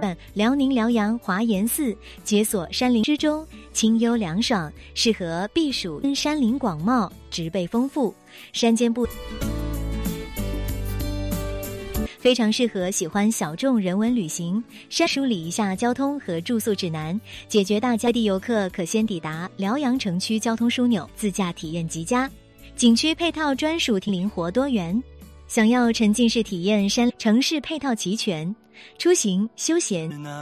辽宁辽阳华严寺解锁山林之中，清幽凉爽，适合避暑。山林广袤，植被丰富，山间部非常适合喜欢小众人文旅行。梳理一下交通和住宿指南，解决大家地游客可先抵达辽阳城区交通枢纽，自驾体验极佳。景区配套专属灵活多元，想要沉浸式体验城市配套齐全，出行休闲